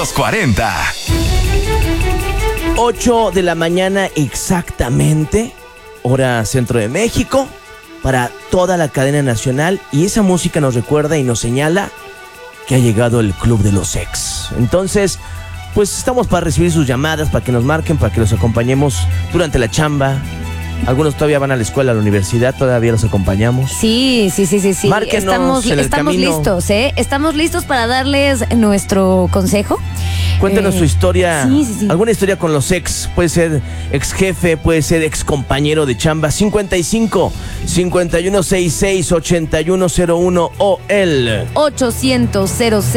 Los 40. 8 de la mañana exactamente, hora Centro de México, para toda la cadena nacional. Y esa música nos recuerda y nos señala que ha llegado el Club de los Ex. Entonces, pues estamos para recibir sus llamadas, para que nos marquen, para que los acompañemos durante la chamba. Algunos todavía van a la escuela, a la universidad, todavía los acompañamos. Sí. Márquenos Estamos listos, ¿eh? Estamos listos para darles nuestro consejo. Cuéntenos su historia, sí. alguna historia con los ex, puede ser ex jefe, puede ser ex compañero de chamba. 55 5166 8101 o el 800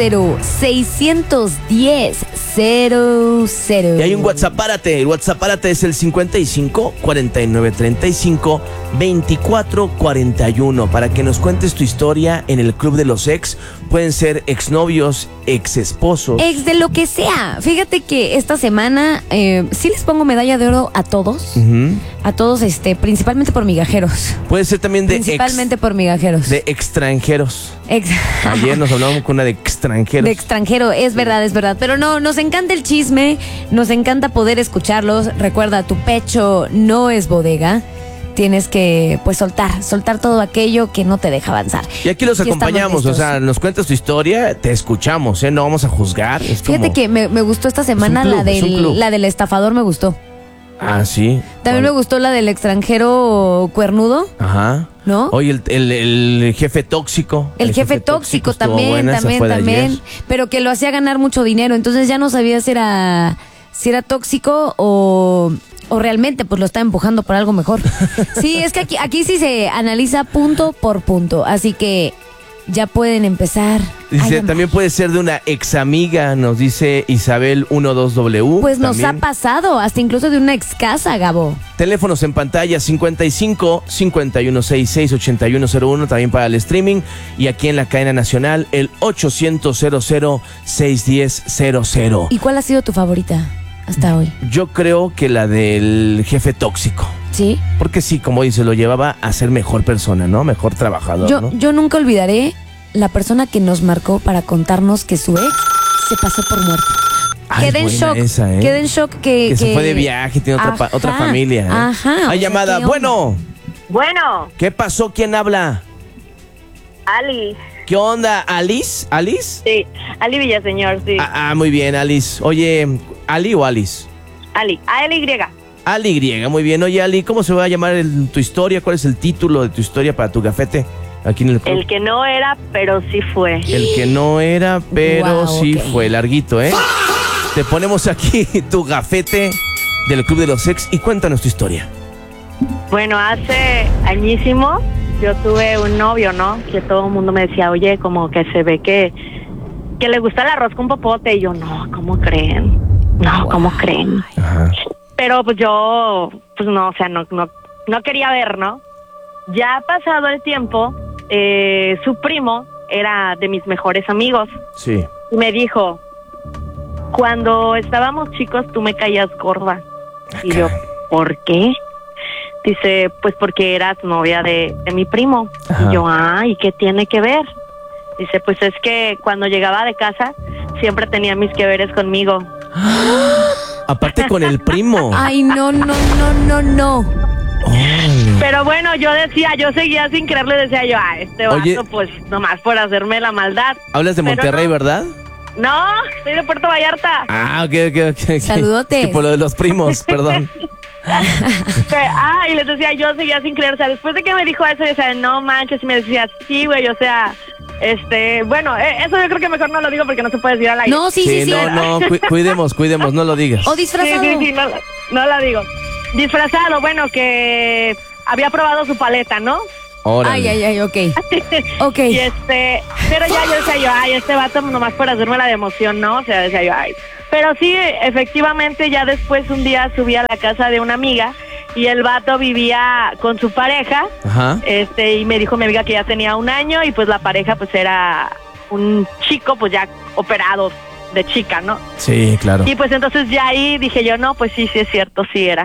610 00. Y hay un WhatsApp, el WhatsApp es el 55 49 35 24 41 para que nos cuentes tu historia en el Club de los Ex. Pueden ser exnovios, ex esposos, ex de lo que sea. Fíjate que esta semana sí les pongo medalla de oro a todos. A todos, principalmente por migajeros. Puede ser también de principalmente por migajeros. De extranjeros. Ayer nos hablamos con una de extranjeros. De extranjero, es verdad. Pero no, nos encanta el chisme, nos encanta poder escucharlos. Recuerda, tu pecho no es bodega. Tienes que, pues, soltar todo aquello que no te deja avanzar. Y aquí los acompañamos, o sea, nos cuentas tu historia, te escuchamos, no vamos a juzgar. Fíjate que me gustó esta semana la del estafador, me gustó. Ah, sí. También me gustó la del extranjero cuernudo. Ajá. ¿No? Oye, el jefe tóxico. El jefe tóxico también. Pero que lo hacía ganar mucho dinero, entonces ya no sabía si era tóxico o realmente pues lo está empujando por algo mejor. Sí, es que aquí sí se analiza punto por punto, así que ya pueden empezar. Dice, también puede ser de una ex amiga, nos dice Isabel 12W. Pues nos también ha pasado, hasta incluso de una ex casa, Gabo. Teléfonos en pantalla 55 5166 8101, también para el streaming. Y aquí en la cadena nacional, el 800 610 00. ¿Y cuál ha sido tu favorita hasta hoy? Yo creo que la del jefe tóxico. ¿Sí? Porque sí, como dice, lo llevaba a ser mejor persona, ¿no? Mejor trabajador, ¿no? Yo nunca olvidaré la persona que nos marcó para contarnos que su ex se pasó por muerto. Quedé en shock. Quedé en shock que se fue de viaje, tiene otra familia. Ajá. Hay llamada. Bueno. ¿Qué pasó? ¿Quién habla? Ali. ¿Qué onda? ¿Alice? ¿Alice? Sí, Ali Villaseñor, sí. Muy bien, Alice. Oye, ¿Ali o Alice? Ali, A-L-Y. Ali, muy bien. Oye, Ali, ¿cómo se va a llamar tu historia? ¿Cuál es el título de tu historia para tu gafete aquí en el club? El que no era, pero sí fue. El que no era, pero sí fue. Larguito, ¿eh? Te ponemos aquí tu gafete del Club de los Ex y cuéntanos tu historia. Bueno, hace añísimo yo tuve un novio, ¿no? Que todo el mundo me decía, oye, como que se ve que le gusta el arroz con popote. Y yo, no, ¿cómo creen? No, ¿cómo creen? Ajá. Pero pues yo, pues no, o sea, no quería ver, ¿no? Ya pasado el tiempo, su primo era de mis mejores amigos. Sí. Y me dijo, cuando estábamos chicos tú me caías gorda. Y yo, ¿por qué? Dice, pues porque eras novia de mi primo. Ajá. Y yo, ¿y qué tiene que ver? Dice, pues es que cuando llegaba de casa siempre tenía mis que veres conmigo. Aparte con el primo. Ay, no. Pero bueno, yo seguía sin creerle, decía yo, este vato, oye, pues nomás por hacerme la maldad. ¿Hablas de Monterrey, verdad? No, soy de Puerto Vallarta. Ok. Saludotes. Por lo de los primos, perdón. Y les decía, yo seguía sin creer, o sea, después de que me dijo eso, yo decía, no manches, y me decía, sí, güey, o sea, bueno, eso yo creo que mejor no lo digo porque no se puede decir al aire. No, sí. No, cuidemos, no lo digas. O disfrazado. Sí, no la digo. Disfrazado, bueno, que había probado su paleta, ¿no? Órale. Ay, ok. Y pero ya yo decía yo, este vato nomás por hacerme la de emoción, ¿no? O sea, decía yo, Pero sí, efectivamente, ya después un día subí a la casa de una amiga y el vato vivía con su pareja. Ajá. Y me dijo mi amiga que ya tenía 1 año y pues la pareja pues era un chico pues ya operado de chica, ¿no? Sí, claro. Y pues entonces ya ahí dije yo, no, pues sí es cierto, sí era.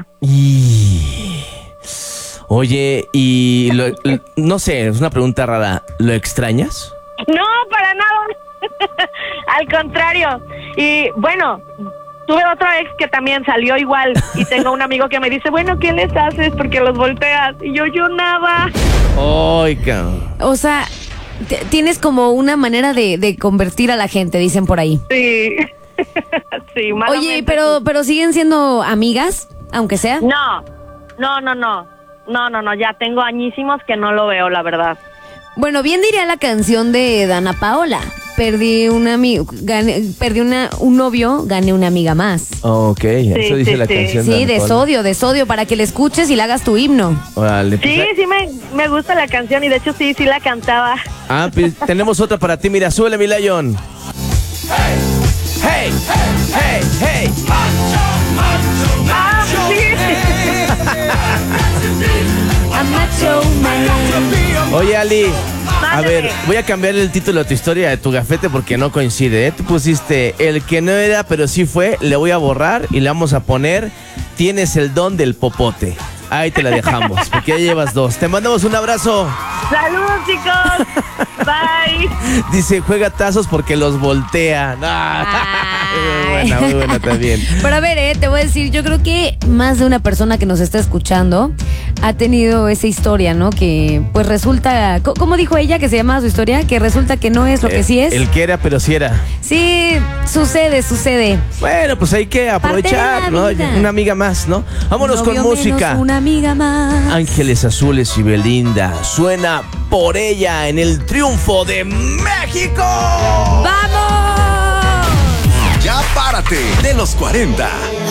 Oye, y no sé, es una pregunta rara, ¿lo extrañas? No, para nada. Al contrario. Y bueno, tuve otro ex que también salió igual. Y tengo un amigo que me dice, bueno, ¿qué les haces? Porque los volteas. Y yo nada. Ay, cabrón. O sea, tienes como una manera de convertir a la gente, dicen por ahí. Sí. Sí, malamente. Oye, pero ¿siguen siendo amigas, aunque sea? No, ya tengo añísimos que no lo veo, la verdad. Bueno, bien diría la canción de Dana Paola. Perdí un novio, gané una amiga más. Ok, eso dice la canción. Sí, de sodio, para que la escuches y la hagas tu himno. Órale, sí, me gusta la canción y de hecho sí la cantaba. Ah, pues tenemos otra para ti, mira, súbele, mi Lion. Hey, hey, hey, hey. Oye, Ali, a ver, voy a cambiar el título de tu historia de tu gafete porque no coincide, ¿eh? Tú pusiste el que no era, pero sí fue, le voy a borrar y le vamos a poner tienes el don del popote. Ahí te la dejamos, porque ya llevas 2. Te mandamos un abrazo. Saludos, chicos. Bye. Dice, juega tazos porque los voltea. Muy buena también. Pero a ver, te voy a decir, yo creo que más de una persona que nos está escuchando ha tenido esa historia, ¿no? Que pues resulta, ¿cómo dijo ella que se llamaba su historia? Que resulta que no es lo que sí es. El que era, pero sí era. Sí, sucede. Bueno, pues hay que aprovechar, ¿no? Una amiga más, ¿no? Vámonos con música. Una amiga más. Ángeles Azules y Belinda. Suena Por Ella en el triunfo de México. ¡Vamos! Ya párate de los 40.